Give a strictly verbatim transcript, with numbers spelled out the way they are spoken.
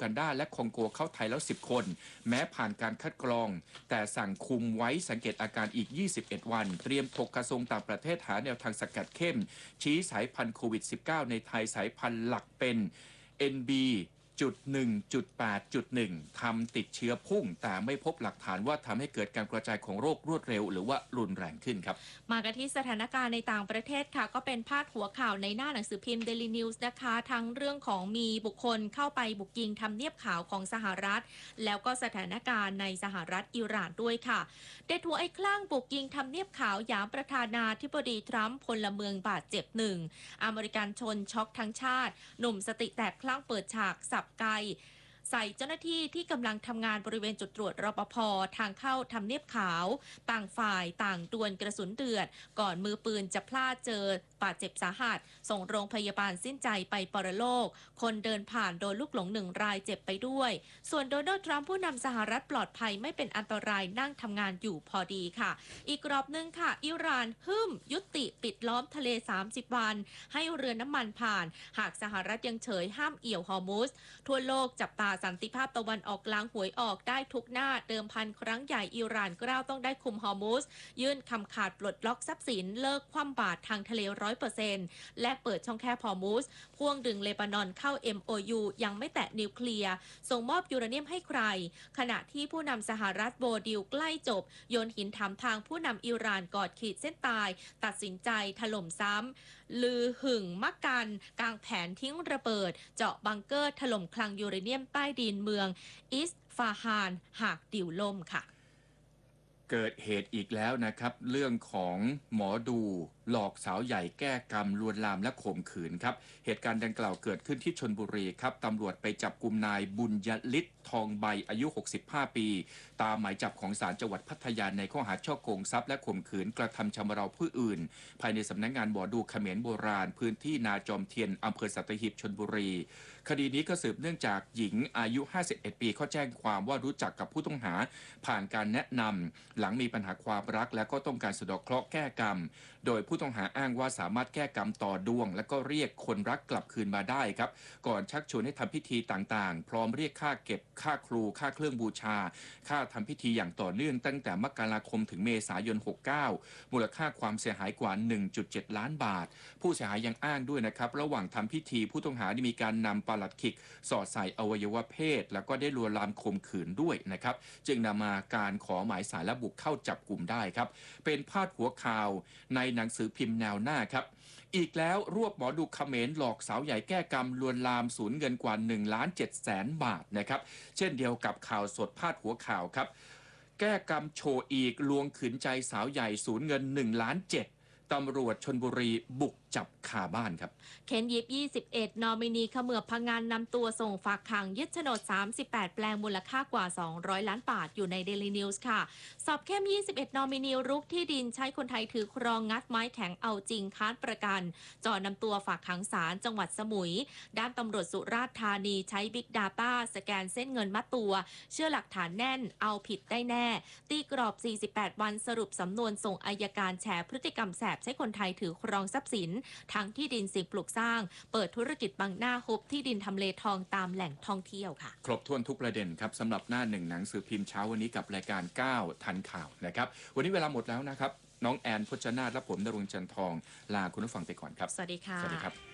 กันดาและคองโกเข้าไทยแล้วสิบคนแม้ผ่านการคัดกรองแต่สั่งคุมไว้สังเกตอาการอีกยี่สิบเอ็ดวันเตรียมถกกระทรวงต่างประเทศหาแนวทางสกัดเข้มชี้สายพันธุ์โควิด สิบเก้า ในไทยสายพันธุ์หลักเป็น เอ็น บี จุดหนึ่งจุดแปดจุดหนึ่ง ทำติดเชื้อพุ่งแต่ไม่พบหลักฐานว่าทำให้เกิดการกระจายของโรครวดเร็วหรือว่ารุนแรงขึ้นครับมากันที่สถานการณ์ในต่างประเทศค่ะก็เป็นพาดหัวข่าวในหน้าหนังสือพิมพ์ Daily News นะคะทั้งเรื่องของมีบุคคลเข้าไปบุกยิงทำเนียบขาวของสหรัฐแล้วก็สถานการณ์ในสหรัฐอิหร่านด้วยค่ะเด็ดหัวไอ้คลั่งบุกยิงทำเนียบขาวหยามประธานาธิบดีทรัมป์พลเมืองบาดเจ็บหนึ่งอเมริกันชนช็อกทั้งชาติหนุ่มสติแตกคลั่งเปิดฉากสับไกใส่เจ้าหน้าที่ที่กำลังทำงานบริเวณจุดตรวจรปภทางเข้าทำเนียบขาวต่างฝ่ายต่างดวลกระสุนเดือดก่อนมือปืนจะพลาดเจอบาดเจ็บสาหัสส่งโรงพยาบาลสิ้นใจไปปรโลกคนเดินผ่านโดนลูกหลงหนึ่งรายเจ็บไปด้วยส่วนโดนัลด์ทรัมป์ผู้นำสหรัฐปลอดภัยไม่เป็นอันตรายนั่งทำงานอยู่พอดีค่ะอีกรอบหนึ่งค่ะอิหร่านหึ่มยุติปิดล้อมทะเลสามสิบวันให้เรือน้ำมันผ่านหากสหรัฐยังเฉยห้ามเอี่ยวฮอร์มุสทั่วโลกจับตาสันติภาพตะวันออกกลางหวยออกได้ทุกหน้าเดิมพันครั้งใหญ่อิหร่านกล้าวต้องได้คุมฮอร์มุสยื่นคำขาดปลดล็อกทรัพย์สินเลิกคว่ำบาตรทางทะเล ร้อยเปอร์เซ็นต์ และเปิดช่องแคบฮอร์มุสพ่วงดึงเลบานอนเข้า เอ็ม โอ ยู ยังไม่แตะนิวเคลียร์ส่งมอบยูเรเนียมให้ใครขณะที่ผู้นำสหรัฐโบดิลใกล้จบโยนหินถามทางผู้นำอิหร่านกอดขีดเส้นตายตัดสินใจถล่มซ้ำลือหึ่งมักกันกางแผนทิ้งระเบิดเจาะบังเกอร์ถล่มคลังยูเรเนียมใต้ดินเมืองอิสฟาฮานหากดิวล่มค่ะเกิดเหตุอีกแล้วนะครับเรื่องของหมอดูหลอกสาวใหญ่แก้กรรมลวนลามและข่มขืนครับเหตุการณ์ดังกล่าวเกิดขึ้นที่ชลบุรีครับตำรวจไปจับกุมนายบุญยฤทธิ์ทองใบอายุหกสิบห้าปีตามหมายจับของศาลจังหวัดพัทยาในข้อหาช่อโกงทรัพย์และข่มขืนกระทำชำเราผู้อื่นภายในสำนักงานหมอดูเขมรโบราณพื้นที่นาจอมเทียนอำเภอสัตหีบชลบุรีคดีนี้ก็สืบเนื่องจากหญิงอายุห้าสิบเอ็ดปีเขาแจ้งความว่ารู้จักกับผู้ต้องหาผ่านการแนะนำหลังมีปัญหาความรักและก็ต้องการสะเดาะเคราะห์แก้กรรมโดยผู้ต้องหาอ้างว่าสามารถแก้กรรมต่อดวงและก็เรียกคนรักกลับคืนมาได้ครับก่อนชักชวนให้ทำพิธีต่างๆพร้อมเรียกค่าเก็บค่าครูค่าเครื่องบูชาค่าทำพิธีอย่างต่อเนื่องตั้งแต่มกราคมถึงเมษายนหกสิบเก้ามูลค่าความเสียหายกว่า หนึ่งจุดเจ็ด ล้านบาทผู้เสียหายยังอ้างด้วยนะครับระหว่างทำพิธีผู้ต้องหาได้มีการนำปลัดขิกสอดใส่อวัยวะเพศแล้วก็ได้ลวนลามข่มขืนด้วยนะครับจึงนำมาการขอหมายสารและบุกเข้าจับกลุ่มได้ครับเป็นพาดหัวข่าวในหนังสือพิมพ์แนวหน้าครับอีกแล้วรวบหมอดูเขมรหลอกสาวใหญ่แก้กรรมลวนลามสูญเงินกว่าหนึ่งล้านเจ็ดแสนบาทนะครับเช่นเดียวกับข่าวสดพาดหัวข่าวครับแก้กรรมโชว์อีกลวงขืนใจสาวใหญ่สูญเงินหนึ่งล้านเจ็ดตำรวจชลบุรีบุกจับคาบ้านครับเคนยิบยี่สิบเอ็ดนอมินีเขมือบพังงานนำตัวส่งฝากขังยึดโฉนดสามสิบแปดแปลงมูลค่ากว่าสองร้อยล้านบาทอยู่ใน Daily News ค่ะสอบเข้มยี่สิบเอ็ดนอมินีรุกที่ดินใช้คนไทยถือครองงัดไม้แข็งเอาจริงค้านประกันจ่อนำตัวฝากขังศาลจังหวัดสมุยด้านตำรวจสุราษฎร์ธานีใช้ Big Data สแกนเส้นเงินมัดตัวเชื่อหลักฐานแน่นเอาผิดได้แน่ตีกรอบสี่สิบแปดวันสรุปสำนวนส่งอัยการแฉพฤติกรรมแสบใช้คนไทยถือครองทรัพย์สินทั้งที่ดินสิ่งปลูกสร้างเปิดธุรกิจบังหน้าฮุบที่ดินทำเลทองตามแหล่งท่องเที่ยวค่ะครบถ้วนทุกประเด็นครับสำหรับหน้าหนึ่งหนังสือพิมพ์เช้าวันนี้กับรายการก้าวทันข่าวนะครับวันนี้เวลาหมดแล้วนะครับน้องแอนพจนาถและผมณรงค์จันทองลาคุณผู้ฟังไปก่อนครับสวัสดีค่ะสวัสดีครับ